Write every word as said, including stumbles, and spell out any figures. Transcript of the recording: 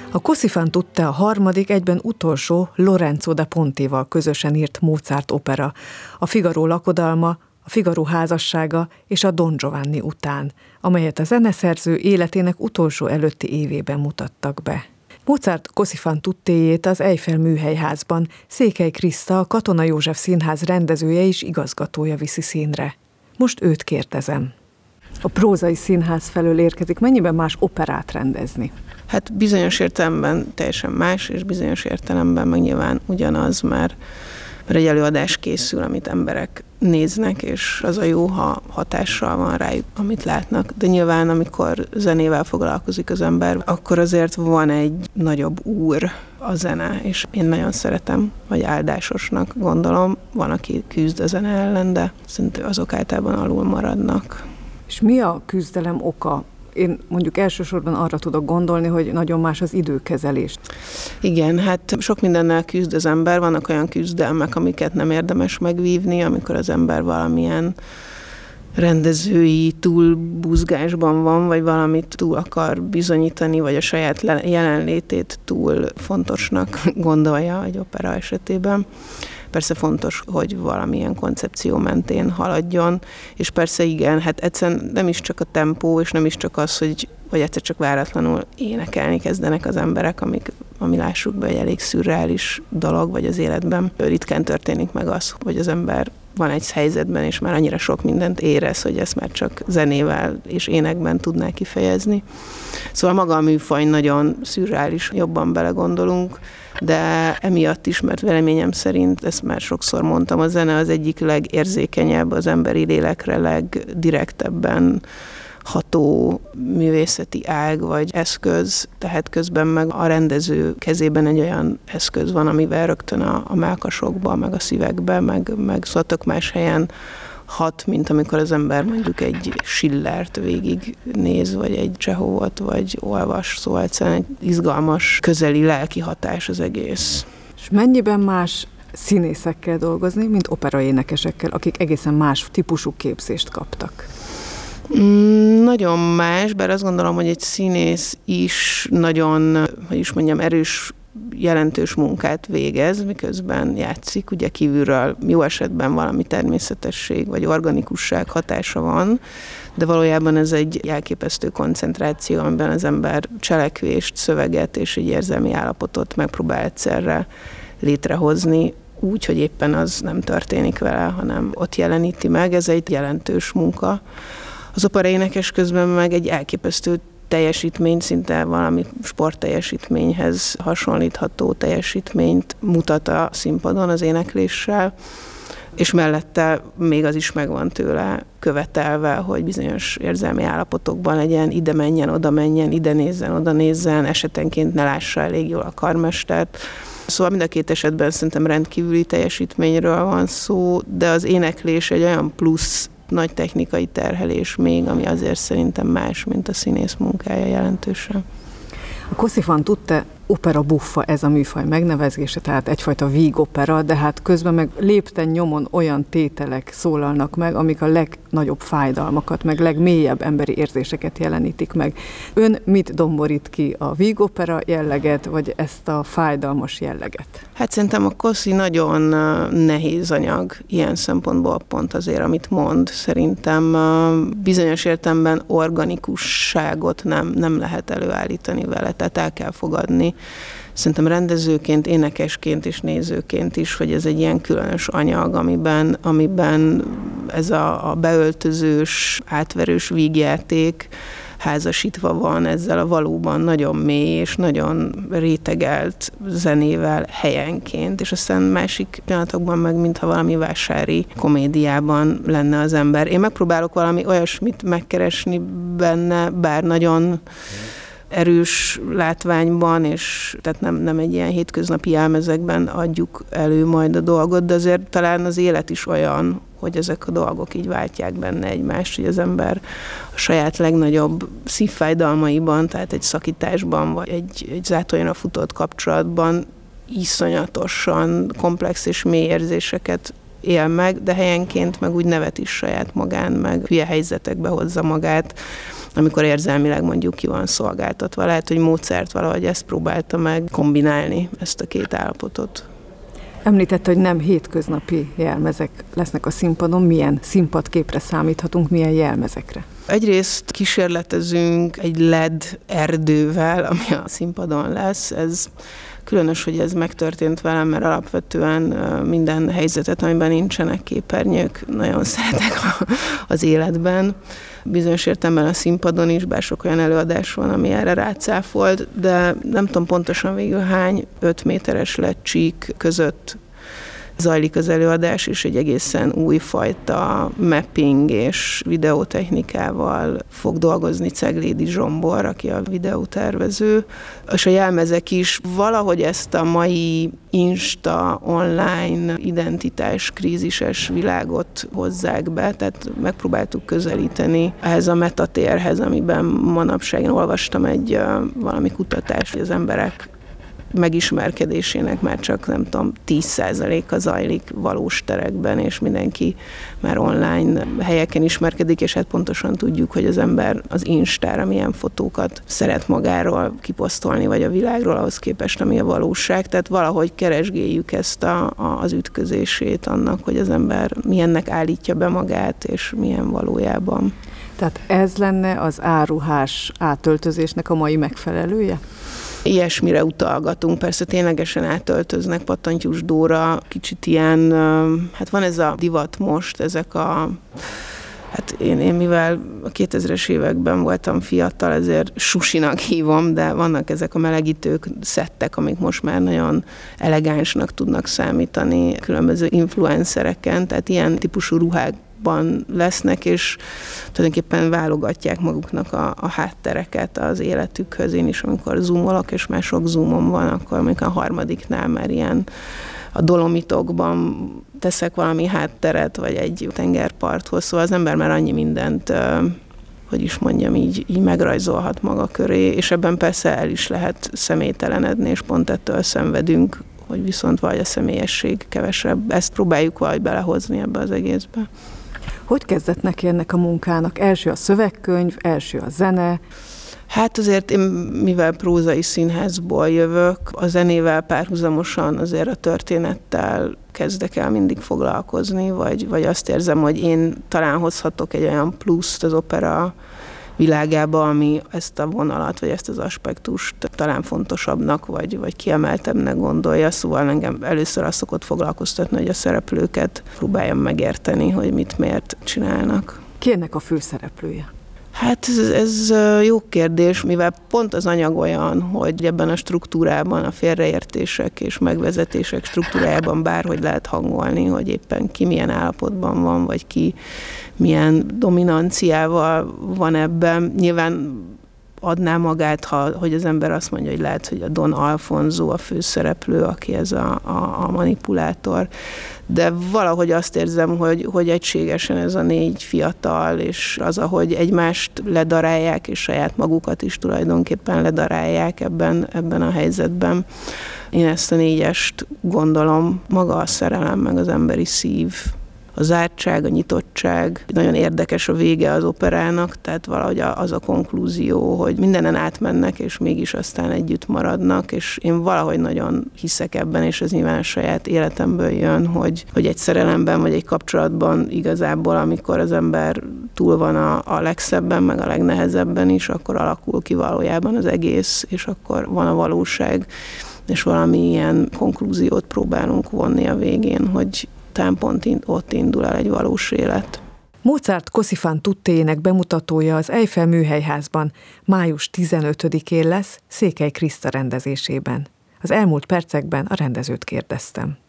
A Così fan tutte a harmadik, egyben utolsó Lorenzo da Pontéval közösen írt Mozart opera, a Figaro lakodalma, a Figaro házassága és a Don Giovanni után, amelyet a zeneszerző életének utolsó előtti évében mutattak be. Mozart Così fan tuttéjét az Eiffel műhelyházban Székely Kriszta, a Katona József Színház rendezője és igazgatója viszi színre. Most őt kérdezem. A prózai színház felől érkezik, mennyiben más operát rendezni? Hát bizonyos értelemben teljesen más, és bizonyos értelemben meg nyilván ugyanaz, mert, mert egy előadás készül, amit emberek néznek, és az a jó, ha hatással van rájuk, amit látnak. De nyilván, amikor zenével foglalkozik az ember, akkor azért van egy nagyobb úr a zene, és én nagyon szeretem, vagy áldásosnak gondolom. Van, aki küzd a zene ellen, de szerintem azok általában alul maradnak. És mi a küzdelem oka? Én mondjuk elsősorban arra tudok gondolni, hogy nagyon más az időkezelés. Igen, hát sok mindennel küzd az ember, vannak olyan küzdelmek, amiket nem érdemes megvívni, amikor az ember valamilyen rendezői túlbuzgásban van, vagy valamit túl akar bizonyítani, vagy a saját jelenlétét túl fontosnak gondolja egy opera esetében. Persze fontos, hogy valamilyen koncepció mentén haladjon, és persze igen, hát egyszerűen nem is csak a tempó, és nem is csak az, hogy vagy egyszer csak váratlanul énekelni kezdenek az emberek, amik, ami lássuk be, egy elég szürreális dolog, vagy az életben ritkán történik meg az, hogy az ember van egy helyzetben, és már annyira sok mindent érez, hogy ezt már csak zenével és énekben tudná kifejezni. Szóval maga a műfaj nagyon szürreális, jobban belegondolunk, de emiatt is, mert véleményem szerint, ezt már sokszor mondtam, a zene az egyik legérzékenyebb, az emberi lélekre legdirektebben ható művészeti ág vagy eszköz, tehát közben meg a rendező kezében egy olyan eszköz van, amivel rögtön a, a mellkasokba, meg a szívekbe, meg, meg szóval tök más helyen hat, mint amikor az ember mondjuk egy Schillert végig néz, vagy egy Csehovot, vagy olvas, szóval egyszerűen egy izgalmas, közeli lelki hatás az egész. És mennyiben más színészekkel dolgozni, mint operaénekesekkel, akik egészen más típusú képzést kaptak? Mm, nagyon más, bár azt gondolom, hogy egy színész is nagyon, hogy is mondjam, erős, jelentős munkát végez, miközben játszik, ugye kívülről jó esetben valami természetesség vagy organikusság hatása van, de valójában ez egy elképesztő koncentráció, amiben az ember cselekvést, szöveget és egy érzelmi állapotot megpróbál egyszerre létrehozni, úgy, hogy éppen az nem történik vele, hanem ott jeleníti meg, ez egy jelentős munka. Az operaénekes közben meg egy elképesztő teljesítmény, szinte valami sportteljesítményhez hasonlítható teljesítményt mutat a színpadon az énekléssel, és mellette még az is megvan tőle követelve, hogy bizonyos érzelmi állapotokban legyen, ide menjen, oda menjen, ide nézzen, oda nézzen, esetenként ne lássa elég jól a karmestert. Szóval mind a két esetben szerintem rendkívüli teljesítményről van szó, de az éneklés egy olyan plusz nagy technikai terhelés még, ami azért szerintem más, mint a színész munkája jelentősen. A Così fan tutte opera buffa, ez a műfaj megnevezése, tehát egyfajta vígopera, de hát közben meg lépten nyomon olyan tételek szólalnak meg, amik a legnagyobb fájdalmakat, meg legmélyebb emberi érzéseket jelenítik meg. Ön mit domborít ki, a vígopera jelleget, vagy ezt a fájdalmas jelleget? Hát szerintem a Così nagyon nehéz anyag ilyen szempontból pont azért, amit mond. Szerintem bizonyos értelemben organikusságot nem, nem lehet előállítani vele, tehát el kell fogadni. Szerintem rendezőként, énekesként és nézőként is, hogy ez egy ilyen különös anyag, amiben, amiben ez a, a beöltözős, átverős vígjáték házasítva van ezzel a valóban nagyon mély és nagyon rétegelt zenével helyenként, és aztán másik pillanatokban meg, mintha valami vásári komédiában lenne az ember. Én megpróbálok valami olyasmit megkeresni benne, bár nagyon erős látványban, és tehát nem, nem egy ilyen hétköznapi jelmezekben adjuk elő majd a dolgot, de azért talán az élet is olyan, hogy ezek a dolgok így váltják benne egymást, hogy az ember a saját legnagyobb szívfájdalmaiban, tehát egy szakításban, vagy egy, egy zátonyra futott kapcsolatban iszonyatosan komplex és mély érzéseket él meg, de helyenként meg úgy nevet is saját magán, meg hülye helyzetekbe hozza magát, amikor érzelmileg mondjuk ki van szolgáltatva. Lehet, hogy Mozart valahogy ezt próbálta meg kombinálni, ezt a két állapotot. Említette, hogy nem hétköznapi jelmezek lesznek a színpadon. Milyen színpadképre számíthatunk, milyen jelmezekre? Egyrészt kísérletezünk egy el é dé erdővel, ami a színpadon lesz. Ez különös, hogy ez megtörtént velem, mert alapvetően minden helyzetet, amiben nincsenek képernyők, nagyon szeretek az életben. Bizonyos értelemben a színpadon is, bár sok olyan előadás van, ami erre rácáfolt, de nem tudom pontosan végül hány öt méteres lecsík között zajlik az előadás, és egy egészen újfajta mapping és videótechnikával fog dolgozni Ceglédi Zsombor, aki a videótervező, és a jelmezek is valahogy ezt a mai insta, online identitás krízises világot hozzák be, tehát megpróbáltuk közelíteni ehhez a metatérhez, amiben manapság én olvastam egy uh, valami kutatást, hogy az emberek megismerkedésének már csak, nem tudom, tíz százaléka zajlik valós terekben, és mindenki már online helyeken ismerkedik, és hát pontosan tudjuk, hogy az ember az Instára milyen fotókat szeret magáról kiposztolni, vagy a világról ahhoz képest, ami a valóság. Tehát valahogy keresgéljük ezt a, a, az ütközését annak, hogy az ember milyennek állítja be magát, és milyen valójában. Tehát ez lenne az áruhás átöltözésnek a mai megfelelője? Ilyesmire utalgatunk, persze ténylegesen átöltöznek, Pattantyús Dóra, kicsit ilyen, hát van ez a divat most, ezek a, hát én, én mivel a kétezres években voltam fiatal, ezért susinak hívom, de vannak ezek a melegítők, szettek, amik most már nagyon elegánsnak tudnak számítani különböző influencereken, tehát ilyen típusú ruhák lesznek, és tulajdonképpen válogatják maguknak a, a háttereket az életükhöz. Én is, amikor zoomolok, és már sok zoomom van, akkor mondjuk a harmadiknál már ilyen a Dolomitokban teszek valami hátteret, vagy egy tengerparthoz, szóval az ember már annyi mindent, hogy is mondjam, így, így megrajzolhat maga köré, és ebben persze el is lehet személytelenedni, és pont ettől szenvedünk, hogy viszont vagy a személyesség kevesebb. Ezt próbáljuk valahogy belehozni ebbe az egészbe. Hogy kezdett neki ennek a munkának? Első a szövegkönyv, első a zene? Hát azért én, mivel prózai színházból jövök, a zenével párhuzamosan azért a történettel kezdek el mindig foglalkozni, vagy, vagy azt érzem, hogy én talán hozhatok egy olyan pluszt az opera világába, ami ezt a vonalat, vagy ezt az aspektust talán fontosabbnak, vagy, vagy kiemeltebbnek gondolja. Szóval engem először azt szokott foglalkoztatni, hogy a szereplőket próbáljam megérteni, hogy mit miért csinálnak. Ki ennek a főszereplője? Hát ez, ez jó kérdés, mivel pont az anyag olyan, hogy ebben a struktúrában, a félreértések és megvezetések struktúrájában bárhogy lehet hangolni, hogy éppen ki milyen állapotban van, vagy ki milyen dominanciával van ebben. Nyilván adná magát, ha, hogy az ember azt mondja, hogy lehet, hogy a Don Alfonso a főszereplő, aki ez a, a, a manipulátor, de valahogy azt érzem, hogy, hogy egységesen ez a négy fiatal, és az, ahogy egymást ledarálják, és saját magukat is tulajdonképpen ledarálják ebben, ebben a helyzetben. Én ezt a négyest gondolom, maga a szerelem, meg az emberi szív, a zártság, a nyitottság. Nagyon érdekes a vége az operának, tehát valahogy az a konklúzió, hogy mindenen átmennek, és mégis aztán együtt maradnak, és én valahogy nagyon hiszek ebben, és ez nyilván a saját életemből jön, hogy, hogy egy szerelemben, vagy egy kapcsolatban igazából, amikor az ember túl van a, a legszebben, meg a legnehezebben is, akkor alakul ki valójában az egész, és akkor van a valóság, és valami ilyen konklúziót próbálunk vonni a végén, hogy pont ott indul el egy valós élet. Mozart Così fan tuttéjének bemutatója az Eiffel Műhelyházban május tizenötödikén lesz Székely Kriszta rendezésében. Az elmúlt percekben a rendezőt kérdeztem.